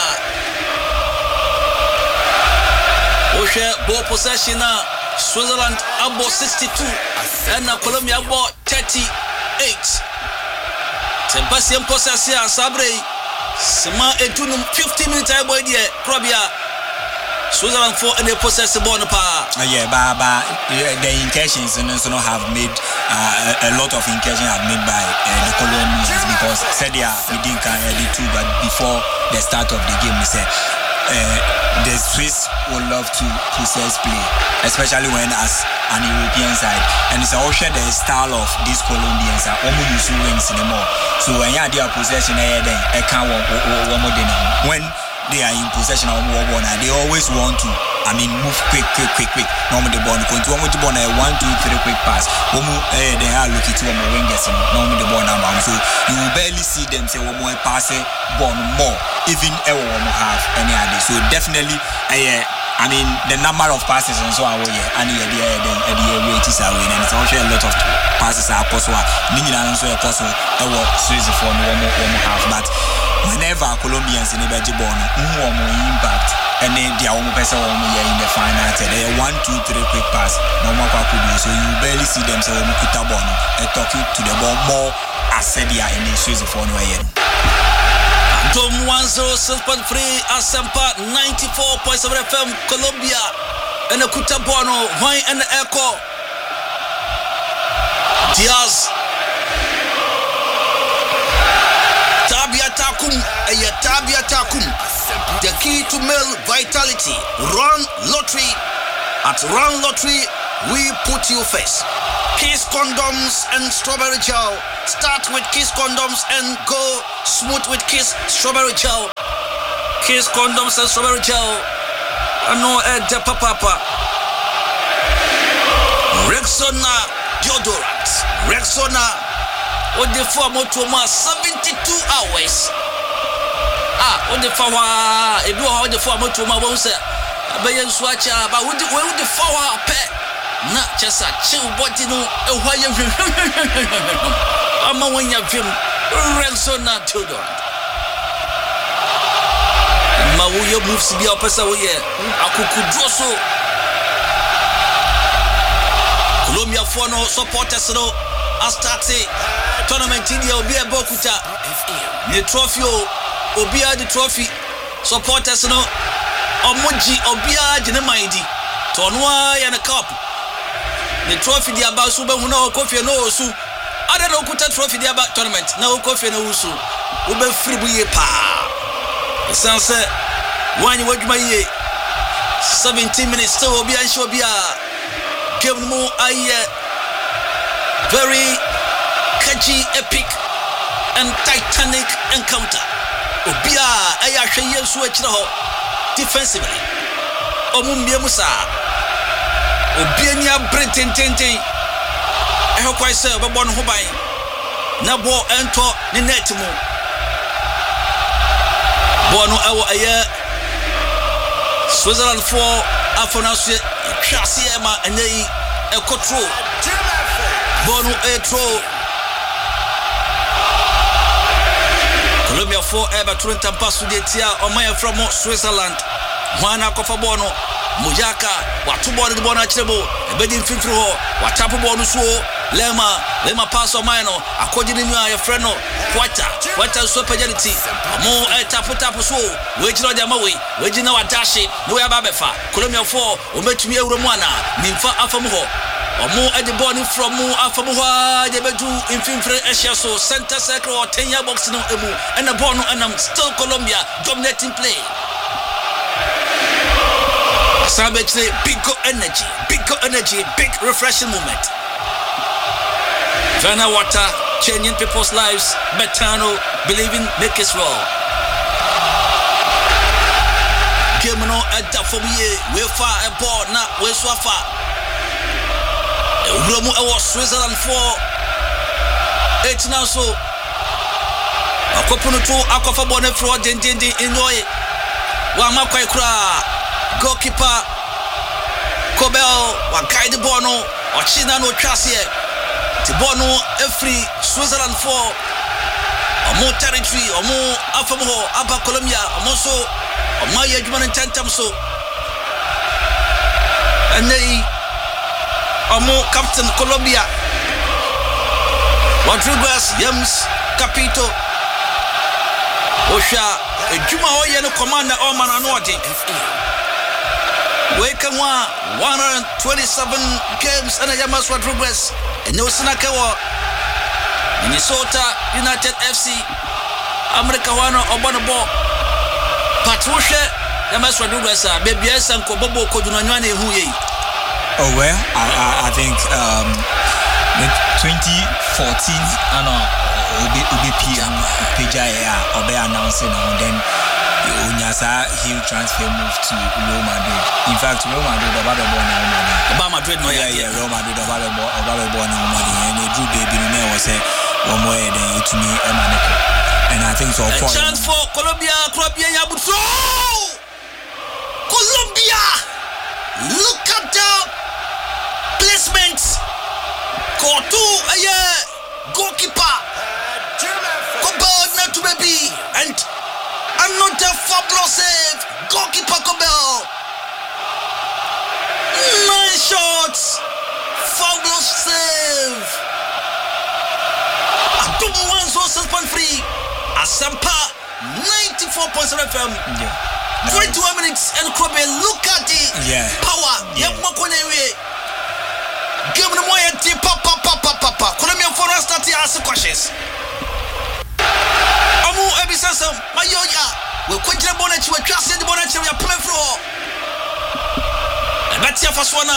Oshe ball possession na Switzerland abo sixty-two and Colombia abo thirty-eight. Sebastian possession Sabre. Sema etunum fifty minutes ay boy die Colombia. Switzerland for any possess the ball in the power. Uh, yeah, but, but uh, the incursions and so have made uh, a, a lot of incursions have made by uh, the Colombians because said yeah we didn't can uh, the two but before the start of the game we said uh, the Swiss would love to possess play, especially when as an European side and it's also the style of these Colombians are almost using wings anymore. So when you have their possession then I can't one more than when they are in possession of more ball they always want to I mean move quick quick quick quick normally the ball continue one with the ball one two three quick pass one eh they are looking to one wingers normally the ball number so you will barely see them say one more pass ball more even ever one half any other so definitely eh I mean the number of passes and so away and the the the rate is away and it's also a lot of passes are possible nina so possible e wo Swiss for one more one half but whenever Colombians in the ball who are more impact and then they are almost in the final they one two three quick pass no more could do so you barely see them so we put a ball and talk to the ball more as said they are in the Swiss for no zero six point three Asempa ninety-four point seven F M Colombia and a Kutabono Vine and the Echo Diaz Tabia Takum a Tabia Takum. The key to male vitality. Run lottery. At Run Lottery, we put you first. Kiss condoms and strawberry gel. Start with Kiss condoms and go smooth with Kiss strawberry gel. Kiss condoms and strawberry gel. I know Ed Papa. Rexona deodorant. Rexona. What the form of seventy-two hours. Ah, what the form? If you are the form of Tuma, won't say. Bayan Swacha, but would the form pet? Not just a chill body, no, a wire. I'm a winner film. Rexona deodorant. Mawuyo moves to be up as a way. Akukudroso. Colombia Fono supporters no Astarte tournament in the Obia Bokuta. The trophy Obia the trophy supporters no Omoji Obia Jenemaidi. Tonwa and a cup. The trophy the about Suba no coffee no su. I don't know Kuta trophy the about tournament. No coffee no su. Ube free pa. The sunset one you watch my year. seventeen minutes still Obia and Shobia. Give more a very catchy, epic, and titanic encounter. Obia, I actually switch the whole defensively. Omumbia Musa. Obiania Britain Tente. I hope I say, but one Hobai. Nabo ento Ninetimu. Bono Awa Ayer. Switzerland four. Afonaswe. Chasiema and they a control. Bono a throw. Colombia four ever Trent and Pass to the Tia or Maya from Switzerland. Juana Cofabono, Mujaka, Watubo the Bonachebo, a bedding Fifro, Watapo Bonuso, Lema, Lema Pass or Mino, according to your friend, Quata, Quata Supergelity, more a tapu tapu so, waging on their Maui, waging our dashi, no Ababefa, Colombia four, or met me a Romana, Nimfa Afamuho. Or more at the body from more Afamuha, the Bedu in Finfre Eshaso, Center Circle or ten year box no emu, and a Bono and I'm still Colombia dominating play. Sabetly, big energy, big energy, big refreshing moment. Vana water, changing people's lives, Betano, believing make it roll. Gemino at the Fobie, we're far a ball, not we're so far. Romo was Switzerland for eight now so. A couple of two Aquafa Bonnet for Dindi in Noy. Wamakai Kra. Goalkeeper Kobel Wakai de Bono or Chinano Trassier Tibono every Switzerland for or more territory or more Afamoho Abba Colombia or more so or Maya Juman and Tantam so and they are more Captain Colombia Rodriguez Yams Capito Osha Juma Oya no commander Oman Anwati Wake one hundred twenty-seven games and a Yamas Rodriguez and no Sinakawa Minnesota United F C America one or Bonobo Patricia Yamas Rodriguez baby S and Kobobo Kodunanyane Huye. Oh well, I, I, I think um the twenty fourteen I know Obi Obi P M Peja Obe announcing and then Unyasa huge transfer move to Real Madrid. In fact, Real Madrid about the born now money. About Madrid, no, yeah, yeah, Real Madrid about the about the born now money. And they drew baby no man was say one more than to me Emaneko. And I think so. A chance for Colombia, Colombia, Yabutso, Colombia. Look at the placements. Go to a year goalkeeper. Kobel not to baby and. Another fabulous save. Goalkeeper Kobel. Nine shots. Fabulous save. Adum one so six point three. Asampa ninety-four point seven F M. Yeah. twenty-two minutes and Kobe, look at the yeah. power. Yeah. Give me the more tea, papa, papa, papa. Columbia for us start to ask questions. Amu Ebisasa, my yoya. We'll quit the bonnet, you will trust the bonnet, you will play for. And that's your first one.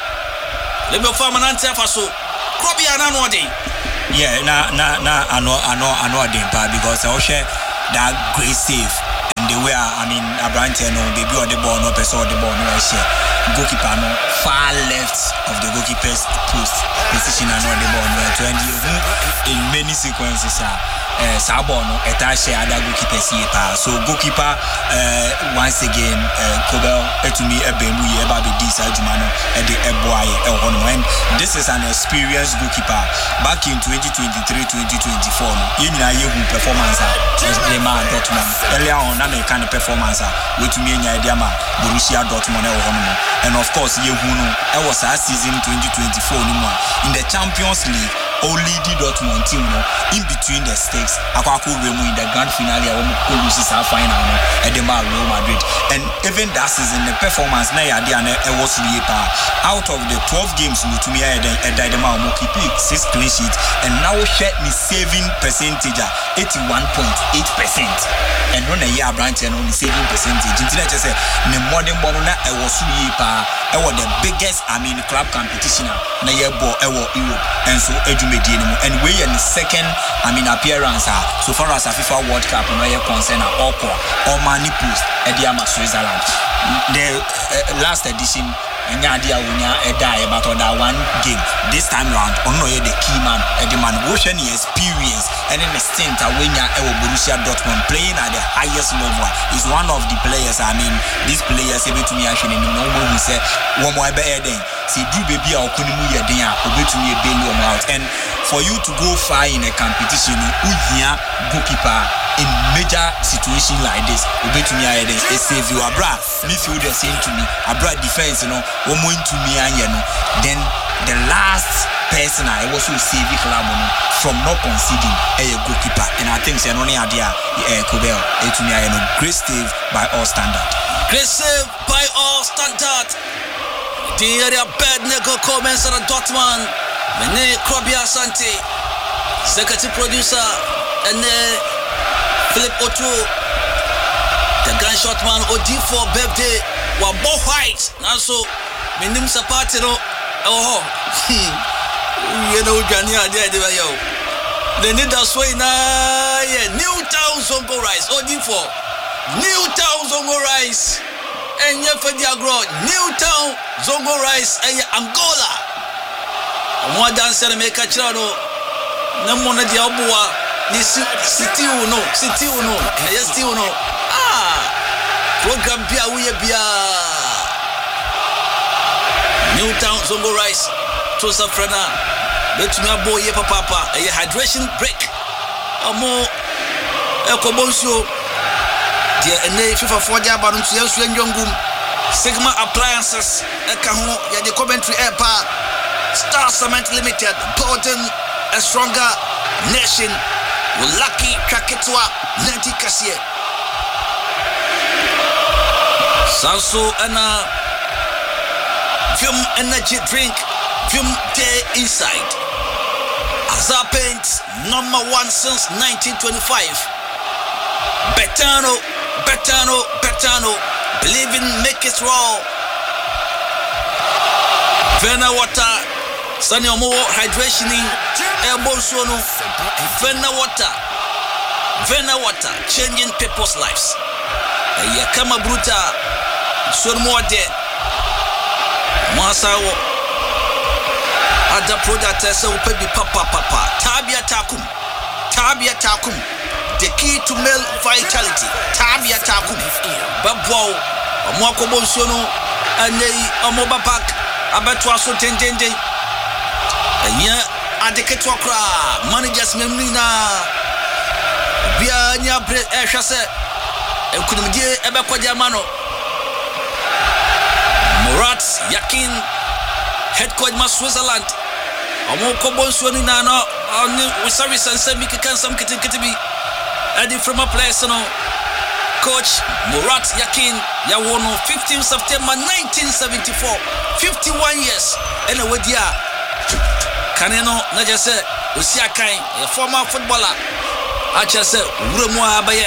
Let me farm an answer for so. Kobe and Anwadi. Yeah, na, na, na, I know, I know, I know, because I'll share that great save. And the way I mean, Abrante no baby or the ball, no person or the ball, no I share. Goalkeeper no far left of the goalkeeper's post position and on the ball. No twenty in many sequences are uh, Sabo no etache other goalkeeper see pa. So goalkeeper uh, once again uh, Kobel etumi ebemu ye eba be dis adumano e de eboaye e hono. And this is an experienced goalkeeper. Back in twenty twenty-three twenty twenty-four no ye nyina ye hu performance a Lema Dortmund earlier on na me kan performance a wetumi nya e ma Borussia Dortmund e hono. And of course ye hu no e was a season twenty twenty-four ni mo in the Champions League only the Dortmund team no in between the stakes akwako remu in the grand finale a womo ko lose sa final no e de ma Real Madrid. And even that season the performance na ya dia na e was really pa out of the twelve games no to me e de de ma womo keep six clean sheets and now share me saving percentage eighty-one point eight percent and no na year branch no saving percentage intina che say ne modern ball na e was really pa e was the biggest I mean club competition na year ball e was Europe. And so and we in the second I mean appearance so far as a FIFA World Cup no ye concern Oko or Mani Post Ediama Switzerland. The uh, last edition Nyadia Unya Edai but on that one game this time round on no the key man the man ocean experience and in the stint Awenya Ewo Borussia Dortmund playing at the highest level is one of the players I mean these players able to me actually no one who say one more better than see do baby or kunimu yedin obe to me bail you out. And for you to go far in a competition uhia goalkeeper in major situation like this obe to me yedin e save you abra midfielder saying to me abra defense you know one more to me anya no then the last person I was so save club from not conceding a goalkeeper. And I think c'est no idea eh Kobel e to me anya great save by all standard. Great save by all standard. The area bad nego comments on Dortmund. Mene Krobia Asante, executive producer, and uh, Philip Otu, the gunshot man O D four birthday, wa both white. Now so, minim sapati no. Oh, you know Jania there they were yo. They need that sway na yeah. Newtown Zongo Rice O D four, Newtown Zongo Rice. And yet for the agro, Newtown, Zongo Rice, and Angola. One dancer make a channel. No one of the Abua, this city no, city no, yes, still no. Ah, program Pia, we be Newtown, Zongo Rice, Tosa Frena, let me a boy, papa, a hydration break. A more Echo Bonso. Yeah, and they FIFA for the Baron Sias and Yongum Sigma Appliances, Ekaho, yeah, the Coventry Airport, Star Cement Limited, potent and stronger nation with lucky Kraketwa, Nanti Kassier. Sanso and a Fume energy drink, Fume Day Inside. Azar Paints, number one since nineteen twenty-five. Betano. Betano, Betano, believe in make it raw. Vena water, sunny or more hydration in airborne sono. Vena water, Vena water, changing people's lives. Yakama bruta, son more dead. Masawo, other product as a baby papa papa. Tabia takum, Tabia takum. The key to male vitality. Tabia Takum. Babwo, Omoko Bonsono, and the Omoba Park, Abatwaso Tenjende. And yeah, Adeketwakra, managers Memina, Bianya Bre Eshase, and Kunimdi Ebakwadamano. Murat Yakin, head coach Mas Switzerland. Omoko Bonsono, no, on the service and Semiki can some kitty kitty. Eddie from a place, you know. Coach Murat Yakin Yawono, fifteenth of September nineteen seventy-four, fifty-one years. Anyway, dia Kaneno Najase Usiakai, a former footballer. Achase Uremwa Abaye,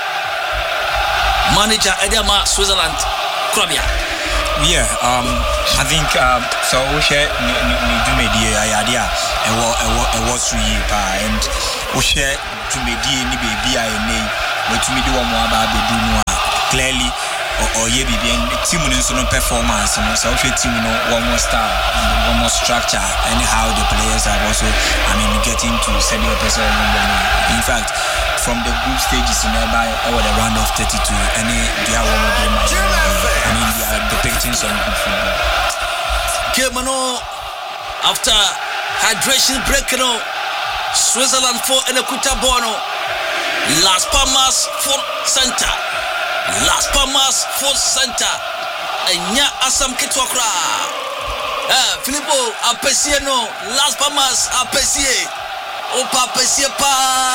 manager Edema Switzerland, Krobia. Yeah, um, I think um, so. We share Jumedi idea, and what and what three and we share Jumedi ni baby I name. But to me, do one more about the do clearly or ye be being team in some performance and so team one more star, one more structure, anyhow the players are also I mean getting to send your person. In fact, from the group stages in nearby over the round of thirty-two, any they are one of them. I mean they are depicting some good football. Kemano after hydration break, you know, Switzerland for Enekuta Bono. Las Palmas for Center. Las Palmas for Center. Enya Asam Kitwakra. Eh, Filippo, Apesie no. Las Palmas, Apesie. Opa Apesie pa.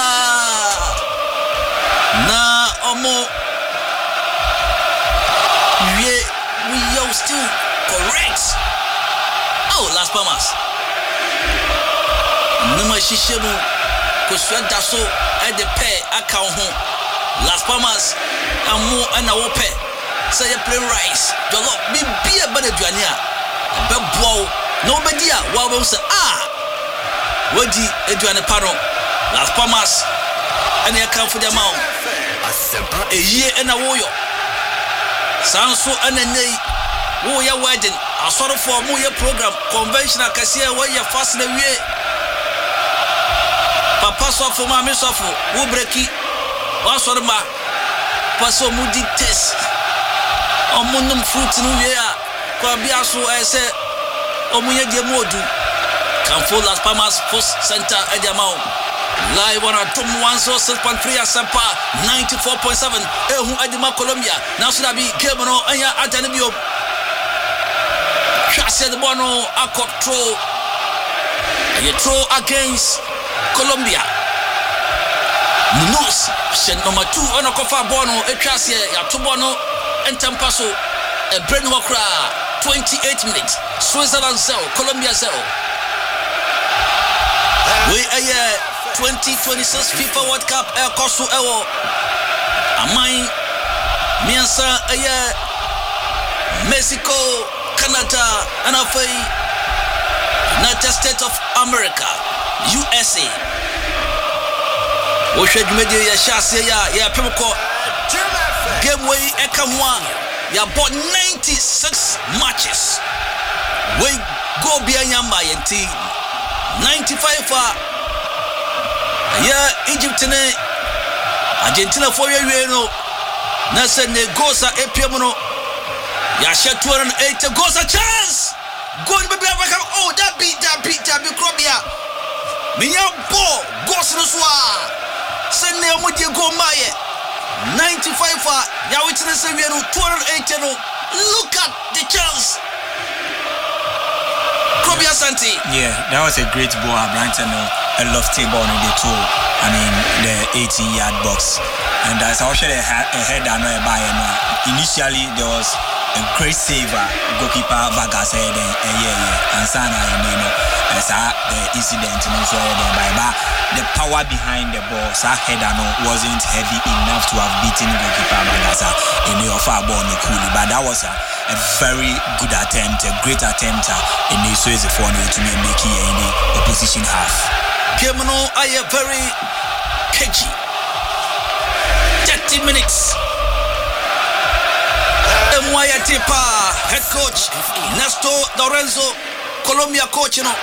Na omo. We we are still correct. Oh, Las Palmas. Numa shishemu. Kuswa daso. The pay account home. Las Palmas and more and our pay. Say you play rice. You look be beer better Juania. A bed blow. Nobody while we say ah. What the Adriana Paro? Las Palmas and they account for the amount. A year and a warrior. Sounds so and a nay. Warrior wedding. I sort of for a more program. Conventional cassia where you're fast in the way. Papa suffer, mammy suffer, who break it. What's what ma? Paso moody test. On Munum fruit in Uya. Quabiaso, I say, Omuya de Modu. Can full Las Palmas First Center at the amount. Live on a Tom one so six point three Sampa ninety-four point seven. Ehu Adima Colombia. Now should I be Kemano Aya Atanibio? Chassis the Bono, a control. And you throw against Colombia. Munoz, shed number two on a cofa bono, a chassis, a tubono, and Tampaso, a brainwalker, twenty-eight minutes. Switzerland zero, Colombia zero. We a year twenty twenty-six FIFA World Cup, Air Costu Ewo. Amine, Miansa, a year Mexico, Canada, and a fay United States of America. U S A. We should media ya shasi ya ya pemko. Game way ekamwa ya bought ninety-six matches. We go be nyamba yenti ninety-five for ya Egypt ne Argentina for you no. Na se ne gosa epiamono. Ya she two hundred eighty goes a chance. Go baby Africa. Oh that beat that beat that beat Krobia. Minya ball goes no swa. Send them with your go maye. ninety-five for ya witness we no two hundred eighty no. Look at the chance. Krobia Santi. Yeah, that was a great ball. Brighton a lofty ball in the two. I mean the eighteen yard box. And as I was a head and a buy initially there was a great saver goalkeeper Vargas said and yeah and Sana you know as the incident and so there by the power behind the ball Sa header wasn't heavy enough to have beaten goalkeeper Vargas in the offer ball no cool but that was a, a very good attempt a great attempt in the so is for to me make it in the opposition half. Kemano I am very catchy. thirty minutes. Mwaya Tipa, head coach Nesto Lorenzo, Colombia coach, you know.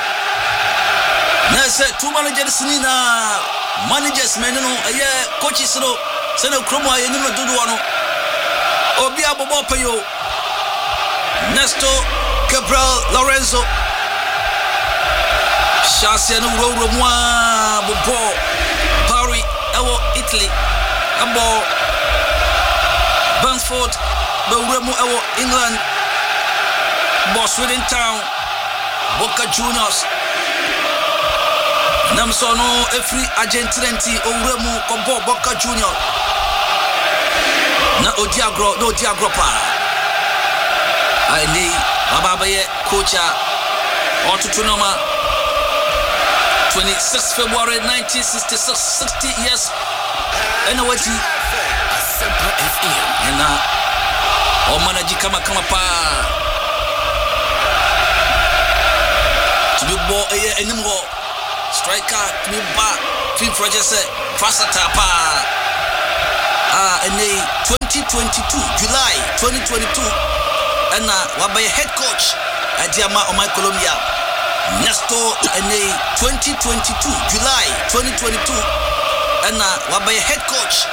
Nese two managers nina managers men, you know, a year coaches, you know, send a chroma, you know, do one. Obia Bobopayo, Nesto Gabriel Lorenzo, Shasiano Roro Moi, Bobo, Paris, Ewo, Italy, Abo, Bansford. Bewremo ewo England, Boss Sweden Town, Boca Juniors, Namsono every Argentinanti Oremu Combo Boca Junior. Na Odiagro, no Diagropa. I need Babaye Kocha Otutunoma. twenty-sixth of February nineteen sixty-six, sixty years. And what you and uh, oh manaji kama kama pa to be ball a anymore striker to be back three projects fast tapa ah and twenty twenty-two July twenty twenty-two and uh what by head coach Adiama Omai Colombia Nesto and twenty twenty-two July twenty twenty-two and uh what by head coach